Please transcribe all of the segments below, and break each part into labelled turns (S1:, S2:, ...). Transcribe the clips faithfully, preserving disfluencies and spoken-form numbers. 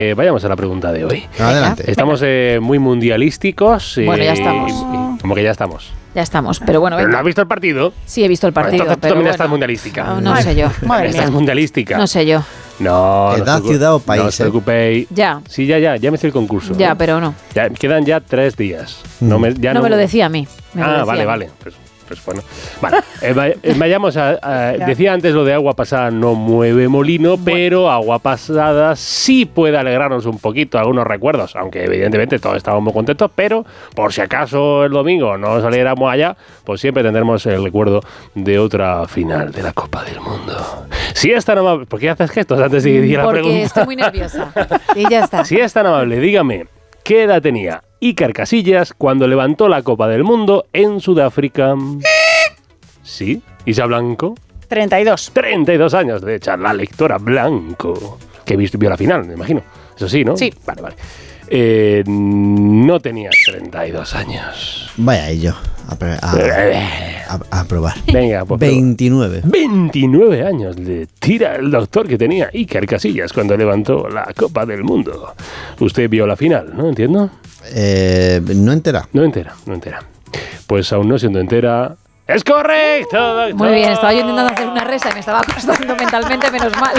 S1: Eh, vayamos a la pregunta de hoy.
S2: Adelante.
S1: Estamos eh, muy mundialísticos. Eh,
S3: Bueno, ya estamos.
S1: y- y- como que ya estamos.
S3: Ya estamos, pero bueno,
S1: ¿Pero
S3: venga.
S1: no has visto el partido?
S3: Sí, he visto el partido,
S1: Entonces tú
S3: pero
S1: también
S3: bueno.
S1: estás mundialística.
S3: No, no sé yo.
S2: Madre
S1: Estás
S2: mía.
S1: mundialística.
S3: No sé yo.
S1: No, no
S2: Edad,
S1: os preocu-
S2: ciudad o país,
S1: No os
S2: eh.
S1: preocupéis.
S3: Ya.
S1: Sí, ya, ya, ya me hice el concurso.
S3: Ya,
S1: ¿eh?
S3: pero no.
S1: Ya, quedan ya tres días.
S2: Mm.
S1: No me, ya
S3: No me lo decía a mí. me lo
S1: Ah,
S3: decía
S1: vale,
S3: a mí.
S1: vale. Pues, pues bueno. Vale. Eh, vay- eh, vayamos a, a- Decía antes lo de agua pasada no mueve molino, pero agua pasada sí puede alegrarnos un poquito algunos recuerdos, aunque evidentemente todos estamos muy contentos, pero por si acaso el domingo no saliéramos allá, pues siempre tendremos el recuerdo de otra final de la Copa del Mundo. Si es tan amable, ¿por qué haces gestos antes de ir a la
S3: Porque
S1: pregunta?
S3: estoy muy nerviosa. Y ya está.
S1: Si es tan amable, dígame, ¿qué edad tenía Iker Casillas cuando levantó la Copa del Mundo en Sudáfrica? Sí, Isa Blanco,
S2: treinta y dos.
S1: treinta y dos años de echar la lectora Blanco, que viste- vio la final, me imagino. Eso sí, ¿no?
S2: Sí.
S1: Vale, vale. Eh, no tenía treinta y dos años.
S2: Vaya ello. A, pre- a, a- a probar.
S1: Venga, pues.
S2: veintinueve.
S1: veintinueve años le tira el doctor que tenía Iker Casillas cuando levantó la Copa del Mundo. Usted vio la final, ¿no? ¿Entiendo?
S2: Eh, no entera.
S1: No entera, no entera. Pues aún no siendo entera... ¡Es correcto, doctor!
S3: Muy bien, estaba yo intentando hacer una resa y me estaba costando mentalmente menos mal.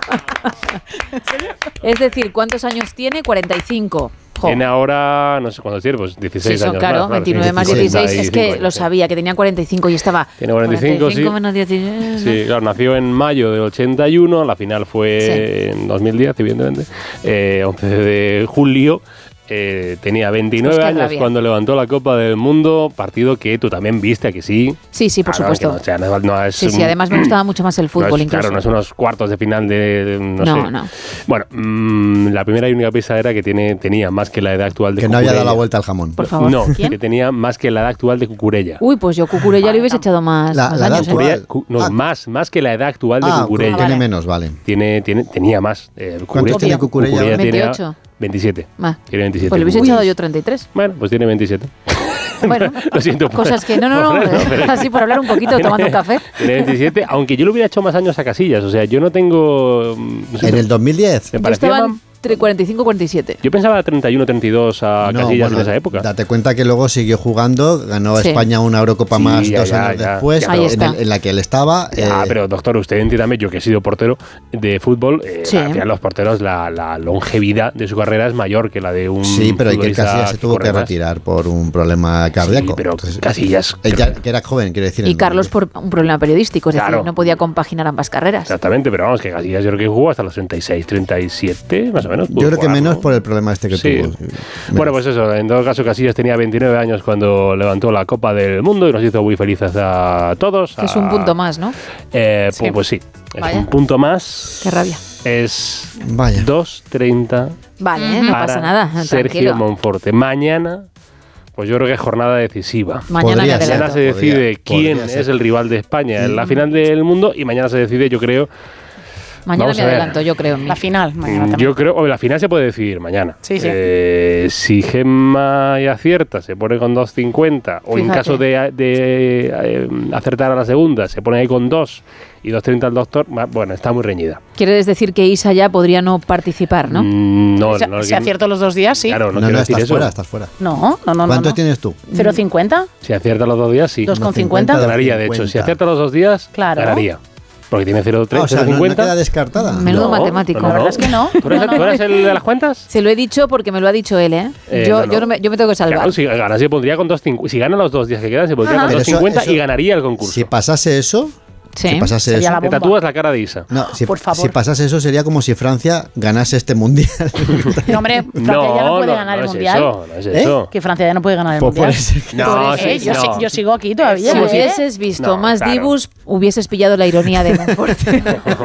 S3: Es decir, ¿cuántos años tiene? cuarenta y cinco. Jo.
S1: Tiene ahora, no sé cuántos tiene, pues
S3: Sí,
S1: dieciséis
S3: son
S1: años
S3: claro,
S1: más.
S3: veintinueve más
S2: dieciséis,
S3: dieciséis. Es que
S1: años,
S3: lo
S1: sí.
S3: sabía, que tenía cuarenta y cinco y estaba.
S1: Tiene cuarenta y cinco, sí.
S3: menos dieciséis.
S1: Sí, claro, nació en mayo del ochenta y uno, la final fue
S3: Sí.
S1: en dos mil diez, evidentemente, eh, once de julio. Eh, tenía veintinueve
S3: Pues qué
S1: años
S3: rabia.
S1: cuando levantó la Copa del Mundo, partido que tú también viste, ¿a que sí?
S3: Sí, sí, por
S1: Claro,
S3: supuesto.
S1: que no, o sea, no, no es
S3: Sí, sí,
S1: un-
S3: además me gustaba mucho más el
S1: no
S3: fútbol
S1: es-
S3: incluso.
S1: Claro, no es unos cuartos de final de... No,
S3: No,
S1: sé.
S3: no.
S1: Bueno, mm, la primera y única pista era que tiene, tenía más que la edad actual de
S2: Que no había dado la
S1: Cucurella.
S2: vuelta al jamón.
S3: Por favor.
S1: No,
S3: ¿Quién?
S1: que tenía más que la edad actual de Cucurella.
S3: Uy, pues yo Cucurella le hubiese echado más,
S2: La-
S3: más
S2: la edad
S3: años. ¿eh?
S2: actual.
S1: Cucurella- cu- no,
S2: Ah.
S1: más, más que la edad actual de
S2: Ah,
S1: Cucurella.
S2: tiene
S3: vale.
S2: menos, vale.
S1: Tiene, tiene, tenía más. Eh,
S2: ¿Cuántos
S1: Cucurella-
S2: tiene Cucurella?
S1: Cucurella tenía
S3: veintiocho.
S1: veintisiete.
S3: Ah,
S1: Tiene veintisiete.
S3: pues le hubiese
S1: Uy.
S3: echado yo treinta y tres.
S1: Bueno, pues tiene veintisiete.
S3: Bueno,
S1: Lo siento. por-
S3: cosas que... No, no, no,
S1: por- pero-
S3: así por hablar un poquito, tomando un café.
S1: Tiene veintisiete, aunque yo le hubiera hecho más años a Casillas. O sea, yo no tengo... mm, no sé,
S2: En el dos mil diez.
S1: me
S3: Yo
S1: parecía
S3: estaba
S1: más-
S3: entre cuarenta y cinco y cuarenta y siete.
S1: Yo pensaba treinta y uno, treinta y dos a
S2: No,
S1: Casillas
S2: bueno,
S1: en esa época.
S2: Date cuenta que luego siguió jugando, ganó
S3: Sí.
S2: España una Eurocopa
S1: Sí,
S2: más
S1: ya,
S2: dos
S1: ya,
S2: años
S1: ya.
S2: después,
S1: Ya,
S3: Ahí
S2: en,
S3: está.
S2: el- en la que él estaba.
S1: Ah,
S2: eh,
S1: pero doctor, usted entiéndame, yo que he sido portero de fútbol, eh,
S3: Sí.
S1: al final los porteros, la, la longevidad de su carrera es mayor que la de un
S2: sí, pero Iker
S1: futbolista
S2: Casillas se tuvo que
S1: corre más.
S2: retirar por un problema cardíaco.
S1: Sí, pero
S2: Entonces,
S1: Casillas...
S2: él ya- que era joven, quiero decir.
S3: Y
S2: en-
S3: Carlos por un problema periodístico, es
S1: Claro.
S3: decir, no podía compaginar ambas carreras.
S1: Exactamente, pero vamos, que Casillas yo creo que jugó hasta los treinta y seis, treinta y siete, más o menos.
S2: Yo creo que menos por el problema este que
S1: Sí.
S2: tuvo.
S1: Bueno, pues eso, en todo caso Casillas tenía veintinueve años cuando levantó la Copa del Mundo y nos hizo muy felices a todos.
S3: Que es
S1: a-
S3: un punto más, ¿no?
S1: Eh,
S2: Sí.
S1: Pues, pues sí, es
S3: Vaya.
S1: un punto más.
S3: Qué rabia.
S1: Es
S2: Vaya.
S1: dos treinta
S3: Vale, ¿eh? no
S1: para
S3: pasa nada.
S1: Sergio
S3: Tranquilo.
S1: Monforte. Mañana, pues yo creo que es jornada decisiva.
S3: Mañana
S2: Podría
S3: que
S2: ser.
S1: Mañana se
S2: Podría-
S1: decide quién
S2: podría ser.
S1: es el rival de España en la
S2: Mm.
S1: final del mundo y mañana se decide, yo creo,
S3: Mañana
S1: Vamos
S3: me
S1: a ver.
S3: adelanto, yo creo. en mí.
S4: La final, mañana también.
S1: yo creo, o la final se puede decidir mañana.
S4: Sí, sí.
S1: Eh, si Gemma y acierta, se pone con dos cincuenta, o en
S3: Fíjate.
S1: caso de, de, eh, acertar a la segunda, se pone ahí con dos y dos treinta al doctor, va- bueno, está muy reñida.
S3: Quieres decir que Isa ya podría no participar, ¿no?
S1: Mm, no,
S4: Si,
S1: no,
S4: si
S1: que-
S4: acierto los dos días, sí.
S1: Claro, no,
S2: No,
S1: quiero
S2: no,
S1: decir
S2: estás
S1: eso.
S2: fuera, estás fuera.
S4: No, no, no, no.
S2: ¿Cuántos
S4: no.
S2: tienes tú?
S4: ¿cero cincuenta?
S1: Si acierta los dos días, sí.
S3: Pues
S2: No,
S1: No,
S2: cincuenta,
S1: cincuenta,
S2: dos
S1: ganaría, de hecho. Si
S2: cincuenta.
S1: acierta los dos días,
S4: Claro.
S1: ganaría. Porque tiene cero
S2: Ah,
S1: tres,
S2: o sea,
S1: cero
S2: no, no
S1: cincuenta.
S2: queda descartada.
S3: Menudo matemático.
S4: La verdad es que no.
S1: ¿Tú eres,
S4: No, no.
S1: tú eres el de las cuentas?
S3: Se lo he dicho porque me lo ha dicho él, ¿eh?
S1: Eh,
S3: yo,
S1: no, no.
S3: yo, no me, yo me tengo que salvar.
S1: Claro, si gana, se pondría con dos cincuenta. Si gana los dos días que quedan, se pondría
S4: Ajá.
S1: con
S2: Pero
S1: dos
S2: eso-
S1: cincuenta
S2: eso-
S1: y ganaría el concurso.
S2: Si pasase eso,
S3: Sí.
S2: si pasase
S4: Sería
S2: eso,
S4: la
S1: Te
S4: bomba.
S1: tatúas la cara de Isa.
S2: no, si,
S4: Por favor.
S2: si pasase eso sería como si Francia ganase este mundial.
S4: No, hombre, Francia ya no puede ganar
S1: no
S4: el
S1: es
S4: mundial.
S1: eso, no es
S2: ¿Eh?
S1: eso.
S4: Que Francia ya no puede ganar el
S2: Pues por
S4: mundial.
S2: eso que-
S1: No,
S4: Por eso,
S1: sí,
S4: ¿eh? yo,
S1: no.
S4: si- yo sigo aquí todavía.
S3: Si
S4: ¿eh?
S3: hubieses visto
S1: No,
S3: más
S1: claro.
S3: Dibus, hubieses pillado la ironía de Monforte.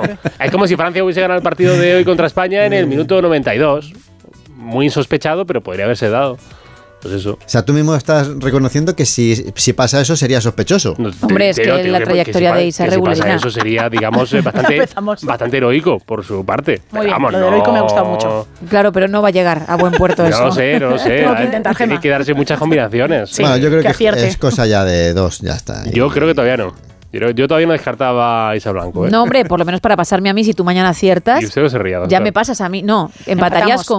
S1: Es como si Francia hubiese ganado el partido de hoy contra España en el minuto noventa y dos. Muy insospechado, pero podría haberse dado. Pues eso.
S2: O sea, tú mismo estás reconociendo que si, si pasa eso sería sospechoso.
S1: No,
S3: Hombre,
S1: te-
S3: es
S1: te-
S3: que
S1: no, te digo
S3: la
S1: que-
S3: trayectoria
S1: que si
S3: de
S1: pa-
S3: Isa
S1: que si pasa
S3: regularina.
S1: eso sería, digamos, eh, bastante,
S4: Empezamos.
S1: bastante heroico por su parte.
S4: Muy bien,
S1: Vamos,
S4: lo de heroico me ha gustado mucho.
S3: Claro, pero no va a llegar a buen puerto
S1: No
S3: eso.
S1: lo sé, no lo sé.
S4: Tengo que
S1: Eh,
S4: intentar,
S1: Tiene
S4: Gemma.
S1: que darse muchas combinaciones.
S4: Sí.
S2: bueno, yo creo
S4: que
S2: que,
S4: acierte.
S2: es cosa ya de dos, ya está.
S1: Yo creo que todavía no. Yo, yo todavía no descartaba a Isa Blanco, ¿eh?
S3: No, hombre, por lo menos para pasarme a mí, si tú mañana aciertas,
S1: Y usted no se ría,
S3: ya
S1: doctor.
S3: me pasas a mí. No, empatarías
S4: Empatamos.
S3: con